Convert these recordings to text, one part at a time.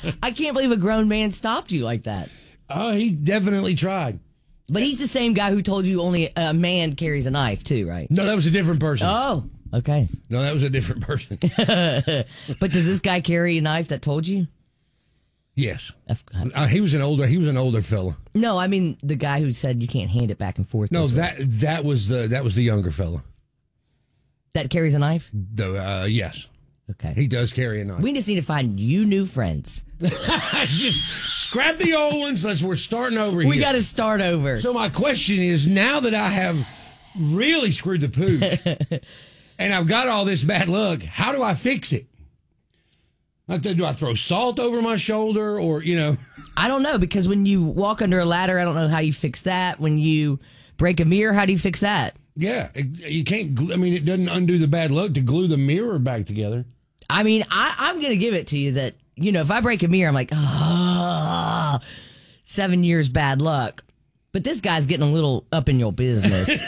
I can't believe a grown man stopped you like that. Oh, he definitely tried. But he's the same guy who told you only a man carries a knife, too, right? No, that was a different person. Oh, okay. No, that was a different person. But does this guy carry a knife that told you? Yes. He was an older fella. No, I mean the guy who said you can't hand it back and forth. No, that was the younger fella. That carries a knife? Yes. Okay. He does carry a knife. We just need to find you new friends. Just scrap the old ones. We're starting over here. We got to start over. So my question is, now that I have really screwed the pooch and I've got all this bad luck, how do I fix it? Do I throw salt over my shoulder or, I don't know, because when you walk under a ladder, I don't know how you fix that. When you break a mirror, how do you fix that? Yeah, you can't. It doesn't undo the bad luck to glue the mirror back together. I mean, I'm going to give it to you that, if I break a mirror, I'm like, 7 years bad luck. But this guy's getting a little up in your business.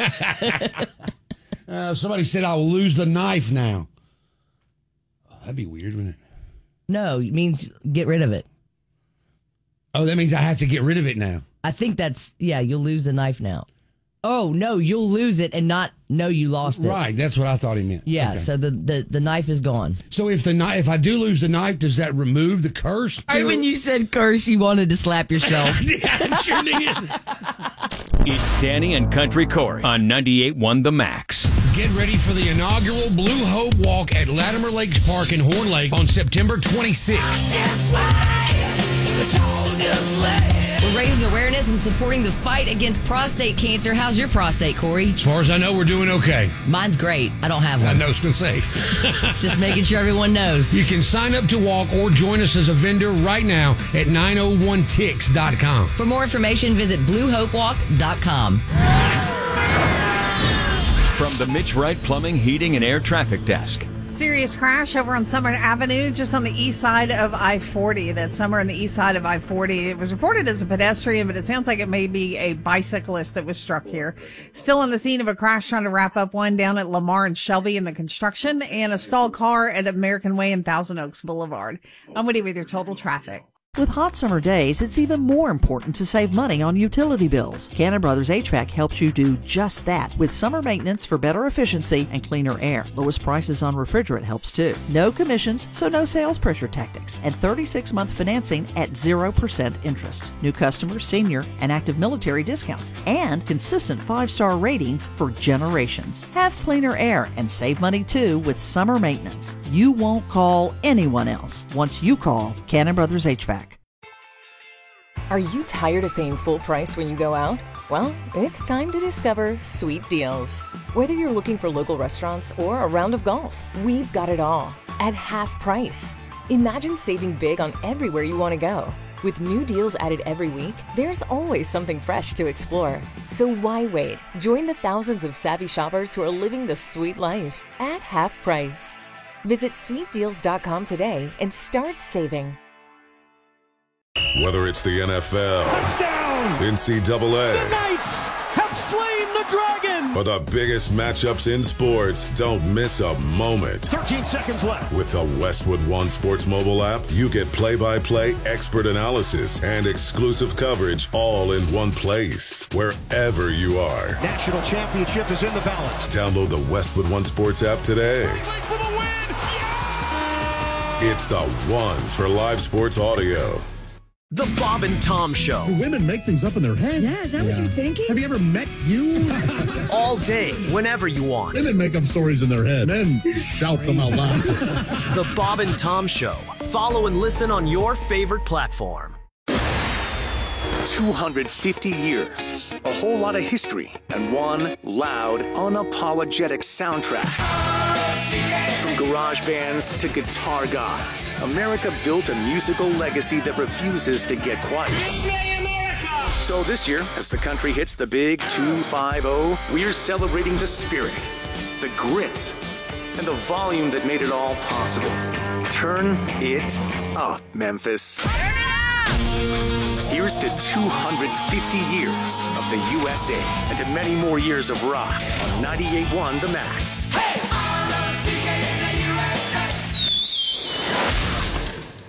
Somebody said I'll lose the knife now. Oh, that'd be weird, wouldn't it? No, it means get rid of it. Oh, that means I have to get rid of it now. I think you'll lose the knife now. Oh, no, you'll lose it and not know you lost it. Right, that's what I thought he meant. Yeah, okay. So the knife is gone. So if I do lose the knife, does that remove the curse? When you said curse, you wanted to slap yourself. Yeah, I sure did. It's Danny and Country Corey on 98.1 The Max. Get ready for the inaugural Blue Hope Walk at Latimer Lakes Park in Horn Lake on September 26th. We're raising awareness and supporting the fight against prostate cancer. How's your prostate, Corey? As far as I know, we're doing okay. Mine's great. I don't have one. I know, I was going to say. Just making sure everyone knows. You can sign up to walk or join us as a vendor right now at 901tix.com. For more information, visit bluehopewalk.com. From the Mitch Wright Plumbing, Heating, and Air Traffic Desk. Serious crash over on Summer Avenue, just on the east side of I-40. That's somewhere on the east side of I-40. It was reported as a pedestrian, but it sounds like it may be a bicyclist that was struck here. Still on the scene of a crash, trying to wrap up one down at Lamar and Shelby in the construction, and a stalled car at American Way and Thousand Oaks Boulevard. I'm Woody with your total traffic. With hot summer days, it's even more important to save money on utility bills. Cannon Brothers HVAC helps you do just that with summer maintenance for better efficiency and cleaner air. Lowest prices on refrigerant helps too. No commissions, so no sales pressure tactics. And 36-month financing at 0% interest. New customers, senior, and active military discounts. And consistent 5-star ratings for generations. Have cleaner air and save money too with summer maintenance. You won't call anyone else once you call Cannon Brothers HVAC. Are you tired of paying full price when you go out? Well, it's time to discover Sweet Deals. Whether you're looking for local restaurants or a round of golf, we've got it all at half price. Imagine saving big on everywhere you want to go. With new deals added every week, there's always something fresh to explore. So why wait? Join the thousands of savvy shoppers who are living the sweet life at half price. Visit sweetdeals.com today and start saving. Whether it's the NFL, touchdown, NCAA, the Knights have slain the dragon, or the biggest matchups in sports, don't miss a moment. 13 seconds left. With the Westwood One Sports mobile app, you get play-by-play expert analysis and exclusive coverage all in one place, wherever you are. National championship is in the balance. Download the Westwood One Sports app today. For the win. Yeah! It's the one for live sports audio. The Bob and Tom Show. Do women make things up in their head? Yeah, is that what you're thinking? Have you ever met you? All day, whenever you want. Women make up stories in their head. Men shout them out loud. The Bob and Tom Show. Follow and listen on your favorite platform. 250 years, a whole lot of history, and one loud, unapologetic soundtrack. From garage bands to guitar gods, America built a musical legacy that refuses to get quiet. So this year, as the country hits the big 250, we're celebrating the spirit, the grit, and the volume that made it all possible. Turn it up, Memphis. Here's to 250 years of the USA and to many more years of rock on 98.1 The Max. Hey!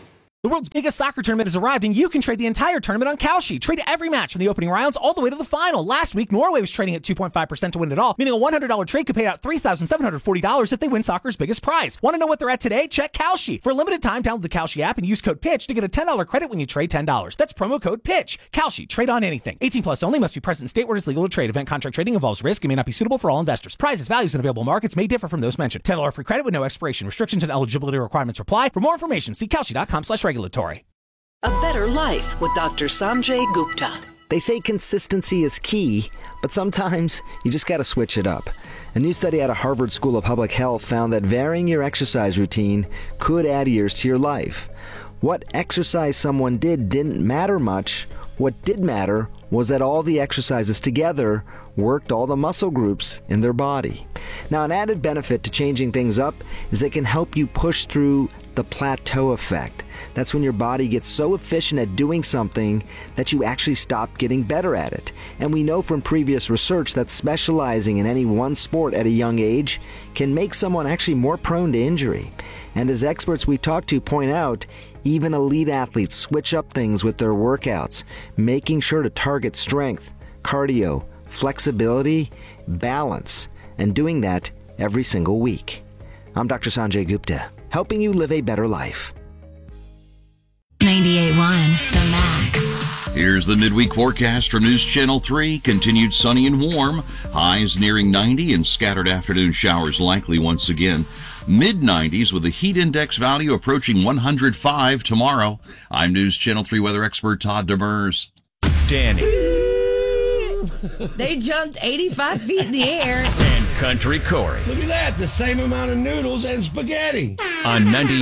The world's biggest soccer tournament has arrived, and you can trade the entire tournament on Kalshi. Trade every match from the opening rounds all the way to the final. Last week, Norway was trading at 2.5% to win it all, meaning a $100 trade could pay out $3,740 if they win soccer's biggest prize. Want to know what they're at today? Check Kalshi. For a limited time, download the Kalshi app and use code PITCH to get a $10 credit when you trade $10. That's promo code PITCH. Kalshi. Trade on anything. 18 plus only. Must be present in state where it is legal to trade. Event contract trading involves risk and may not be suitable for all investors. Prizes, values, and available markets may differ from those mentioned. $10 free credit with no expiration. Restrictions and eligibility requirements apply. For more information, see Kalshi.com/regulatory. A Better Life with Dr. Sanjay Gupta. They say consistency is key, but sometimes you just got to switch it up. A new study out of Harvard School of Public Health found that varying your exercise routine could add years to your life. What exercise someone did didn't matter much. What did matter was that all the exercises together worked all the muscle groups in their body. Now, an added benefit to changing things up is it can help you push through the plateau effect. That's when your body gets so efficient at doing something that you actually stop getting better at it. And we know from previous research that specializing in any one sport at a young age can make someone actually more prone to injury. And as experts we talk to point out, even elite athletes switch up things with their workouts, making sure to target strength, cardio, flexibility, balance, and doing that every single week. I'm Dr. Sanjay Gupta, helping you live a better life. 98.1 The Max. Here's the midweek forecast from News Channel 3. Continued sunny and warm. Highs nearing 90 and scattered afternoon showers likely once again. Mid-90s with a heat index value approaching 105 tomorrow. I'm News Channel 3 weather expert Todd Demers. Danny. They jumped 85 feet in the air. And Country Corey. Look at that, the same amount of noodles and spaghetti. On 98.